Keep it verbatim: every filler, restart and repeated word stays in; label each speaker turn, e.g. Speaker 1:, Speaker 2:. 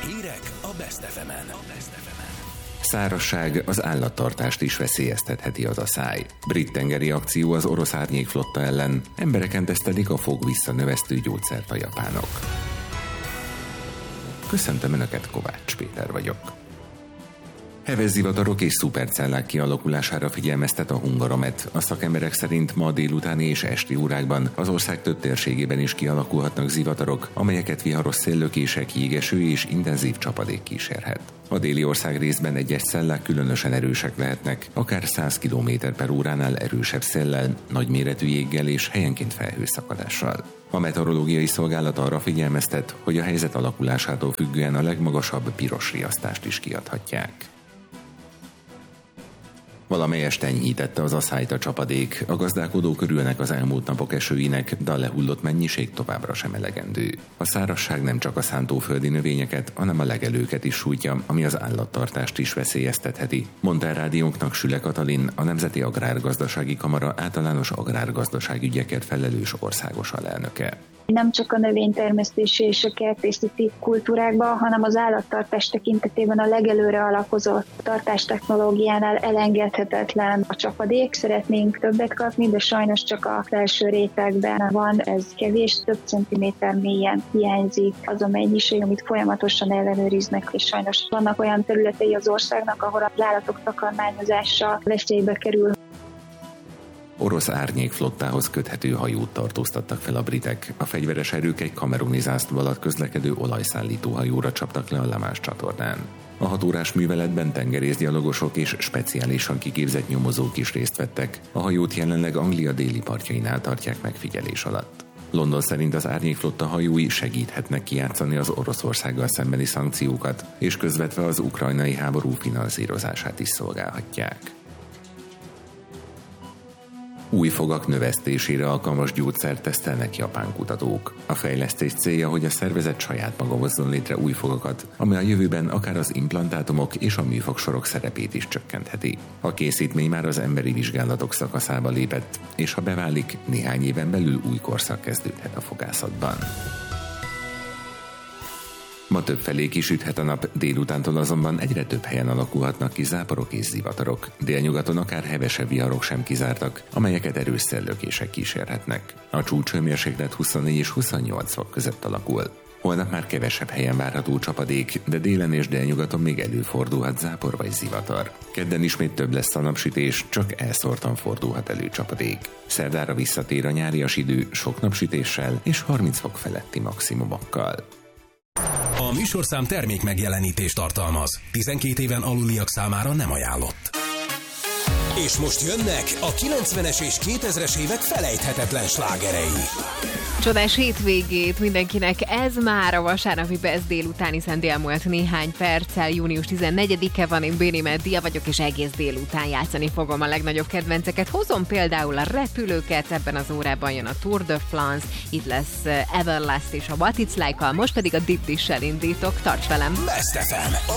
Speaker 1: Hírek a Best ef emen.
Speaker 2: Szárazság az állattartást is veszélyeztetheti az aszály. Brit tengeri akció az orosz árnyékflotta ellen. Embereken tesztelik a fog-visszanövesztő gyógyszert a japánok. Köszöntöm Önöket, Kovács Péter vagyok. Heves zivatarok és szupercellák kialakulására figyelmeztet a Hungaromet. A szakemberek szerint ma délutáni és esti órákban az ország több térségében is kialakulhatnak zivatarok, amelyeket viharos széllökések, jégeső és intenzív csapadék kísérhet. A déli ország részben egyes cellák különösen erősek lehetnek, akár száz kilométer per óránál erősebb széllel, nagyméretű jéggel és helyenként felhőszakadással. A meteorológiai szolgálat arra figyelmeztet, hogy a helyzet alakulásától függően a legmagasabb piros riasztást is kiadhatják. Valamelyest enyhítette az aszályt a csapadék, a gazdálkodók örülnek az elmúlt napok esőinek, de a lehullott mennyiség továbbra sem elegendő. A szárazság nem csak a szántóföldi növényeket, hanem a legelőket is sújtja, ami az állattartást is veszélyeztetheti, mondta a rádiónknak Süle Katalin, a Nemzeti Agrárgazdasági Kamara általános agrárgazdaságügyekért felelős országos alelnöke.
Speaker 3: Nem csak a növénytermesztési és a kertészeti kultúrákban, hanem az állattartás tekintetében a legelőre alakozott tartástechnológiánál elengedhetetlen a csapadék. Szeretnénk többet kapni, de sajnos csak a felső rétegben van, ez kevés, több centiméter mélyen hiányzik az a mennyiség, amit folyamatosan ellenőriznek, és sajnos vannak olyan területei az országnak, ahol az állatok takarmányozása veszélybe kerül.
Speaker 2: Orosz árnyékflottához köthető hajót tartóztattak fel a britek. A fegyveres erők egy kameruni zászló alatt közlekedő olajszállító hajóra csaptak le a La Manche csatornán. A hat órás műveletben tengerészgyalogosok és speciálisan kiképzett nyomozók is részt vettek. A hajót jelenleg Anglia déli partjainál tartják megfigyelés alatt. London szerint az árnyékflotta hajói segíthetnek kijátszani az Oroszországgal szembeni szankciókat, és közvetve az ukrajnai háború finanszírozását is szolgálhatják. Új fogak növesztésére alkalmas gyógyszert tesztelnek japán kutatók. A fejlesztés célja, hogy a szervezet saját maga hozzon létre új fogakat, ami a jövőben akár az implantátumok és a műfogsorok szerepét is csökkentheti. A készítmény már az emberi vizsgálatok szakaszába lépett, és ha beválik, néhány éven belül új korszak kezdődhet a fogászatban. Ma többfelé kisüthet a nap, délutántól azonban egyre több helyen alakulhatnak ki záporok és zivatarok. Délnyugaton akár hevesebb viharok sem kizártak, amelyeket erős széllökések kísérhetnek. A csúcshőmérséklet huszonnégy és huszonnyolc fok között alakul. Holnap már kevesebb helyen várható csapadék, de délen és délnyugaton még előfordulhat zápor vagy zivatar. Kedden ismét több lesz a napsütés, csak elszórtan fordulhat elő csapadék. Szerdára visszatér a nyárias idő sok napsütéssel és harminc fok feletti maximumokkal.
Speaker 1: A műsorszám termék megjelenítést tartalmaz. tizenkét éven aluliak számára nem ajánlott. És most jönnek a kilencvenes és kétezres évek felejthetetlen slágerei.
Speaker 4: Csodás hétvégét mindenkinek, ez már a vasárnapi Best délután, hiszen délmúlt néhány perccel, június tizennegyedike van, én Béni Meddia vagyok, és egész délután játszani fogom a legnagyobb kedvenceket. Hozom például a repülőket, ebben az órában jön a Tour de France, itt lesz Everlast és a What It's Like-kal, most pedig a Deep Dish-sel indítok, tarts velem!
Speaker 1: Best ef em, a